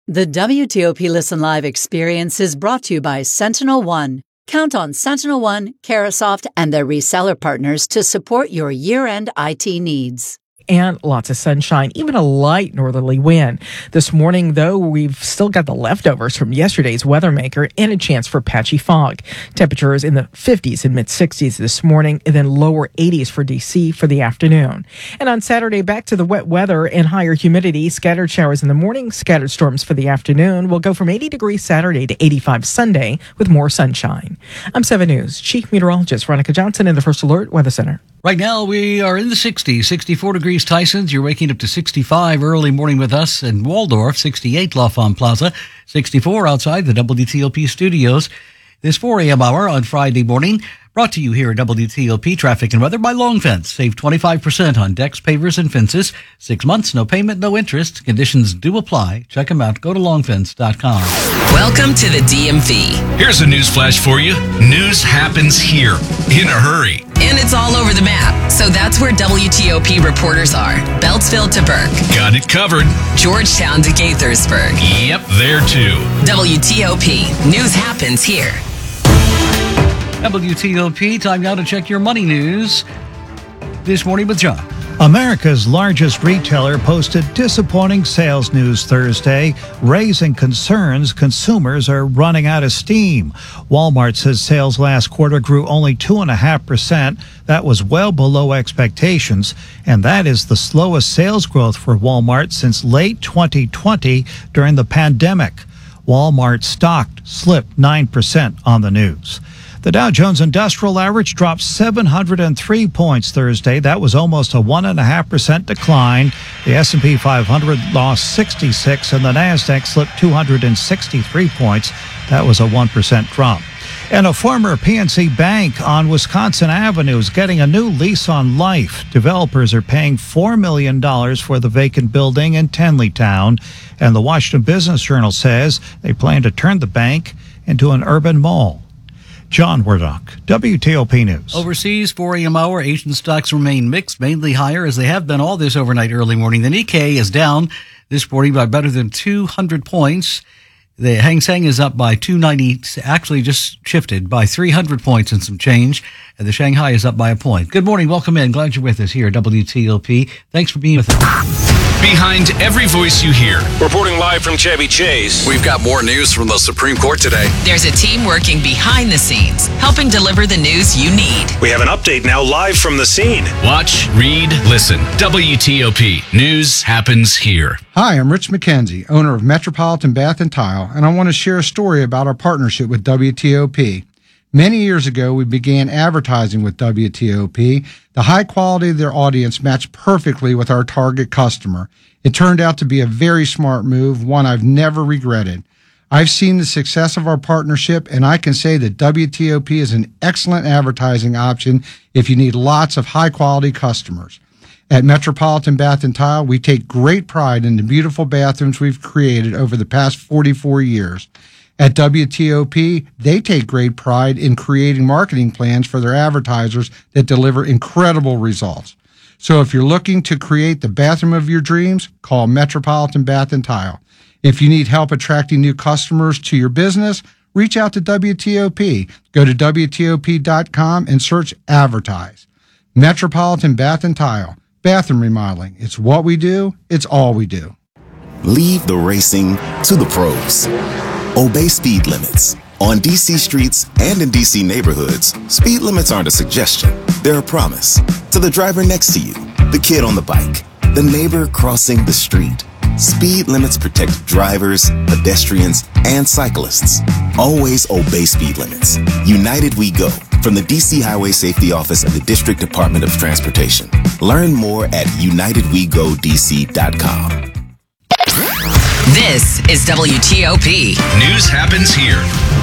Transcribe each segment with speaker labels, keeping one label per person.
Speaker 1: The WTOP Listen Live experience is brought to you by Sentinel One. Count on Sentinel One, Carasoft, and their reseller partners to support your year-end IT needs.
Speaker 2: And lots of sunshine, even a light northerly wind. This morning, though, we've still got the leftovers from yesterday's weather maker and a chance for patchy fog. Temperatures in the 50s and mid-60s this morning, and then lower 80s for D.C. for the afternoon. And on Saturday, back to the wet weather and higher humidity. Scattered showers in the morning, scattered storms for the afternoon. We'll go from 80 degrees Saturday to 85 Sunday with more sunshine. I'm 7 News Chief Meteorologist Veronica Johnson in the First Alert Weather Center.
Speaker 3: Right now, we are in the 60s, 64 degrees Tysons. You're waking up to 65 early morning with us in Waldorf, 68 L'Enfant Plaza, 64 outside the WTOP studios. This 4 a.m. hour on Friday morning, brought to you here at WTOP Traffic and Weather by Long Fence. Save 25% on decks, pavers, and fences. 6 months, no payment, no interest. Conditions do apply. Check them out. Go to longfence.com.
Speaker 4: Welcome to the DMV.
Speaker 5: Here's a news flash for you. News happens here in a hurry.
Speaker 4: And it's all over the map. So that's where WTOP reporters are. Beltsville to Burke.
Speaker 5: Got it covered.
Speaker 4: Georgetown to Gaithersburg.
Speaker 5: Yep, there too.
Speaker 4: WTOP. News happens here.
Speaker 3: WTOP, time now to check your money news this morning with John.
Speaker 6: America's largest retailer posted disappointing sales news Thursday, raising concerns consumers are running out of steam. Walmart says sales last quarter grew only 2.5%. That was well below expectations, and that is the slowest sales growth for Walmart since late 2020 during the pandemic. Walmart stock slipped 9% on the news. The Dow Jones Industrial Average dropped 703 points Thursday. That was almost a 1.5% decline. The S&P 500 lost 66, and the Nasdaq slipped 263 points. That was a 1% drop. And a former PNC Bank on Wisconsin Avenue is getting a new lease on life. Developers are paying $4 million for the vacant building in Tenleytown. And the Washington Business Journal says they plan to turn the bank into an urban mall. John Wardock, WTOP News.
Speaker 3: Overseas, 4 a.m. hour, Asian stocks remain mixed, mainly higher as they have been all this overnight early morning. The Nikkei is down this morning by better than 200 points. The Hang Seng is up by 290, actually just shifted by 300 points and some change. And the Shanghai is up by a point. Good morning. Welcome in. Glad you're with us here at WTOP. Thanks for being with us.
Speaker 5: Behind every voice you hear.
Speaker 7: Reporting live from Chevy Chase.
Speaker 8: We've got more news from the Supreme Court today.
Speaker 4: There's a team working behind the scenes, helping deliver the news you need.
Speaker 7: We have an update now live from the scene.
Speaker 5: Watch, read, listen. WTOP. News happens here.
Speaker 9: Hi, I'm Rich McKenzie, owner of Metropolitan Bath & Tile, and I want to share a story about our partnership with WTOP. Many years ago, we began advertising with WTOP. The high quality of their audience matched perfectly with our target customer. It turned out to be a very smart move, one I've never regretted. I've seen the success of our partnership, and I can say that WTOP is an excellent advertising option if you need lots of high-quality customers. At Metropolitan Bath & Tile, we take great pride in the beautiful bathrooms we've created over the past 44 years. At WTOP, they take great pride in creating marketing plans for their advertisers that deliver incredible results. So if you're looking to create the bathroom of your dreams, call Metropolitan Bath & Tile. If you need help attracting new customers to your business, reach out to WTOP. Go to WTOP.com and search Advertise. Metropolitan Bath & Tile. Bathroom remodeling. It's what we do. It's all we do.
Speaker 10: Leave the racing to the pros. Obey speed limits. On DC streets and in DC neighborhoods, speed limits aren't a suggestion. They're a promise. To the driver next to you, the kid on the bike, the neighbor crossing the street. Speed limits protect drivers, pedestrians, and cyclists. Always obey speed limits. United We Go, from the DC Highway Safety Office of the District Department of Transportation. Learn more at unitedwegodc.com.
Speaker 4: This is WTOP.
Speaker 5: News happens here.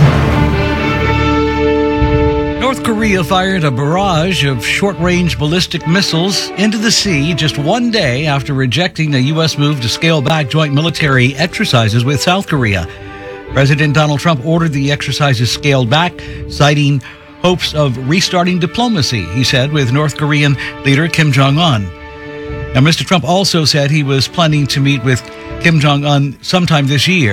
Speaker 3: North Korea fired a barrage of short-range ballistic missiles into the sea just one day after rejecting a U.S. move to scale back joint military exercises with South Korea. President Donald Trump ordered the exercises scaled back, citing hopes of restarting diplomacy, he said, with North Korean leader Kim Jong-un. Now, Mr. Trump also said he was planning to meet with Kim Jong-un sometime this year.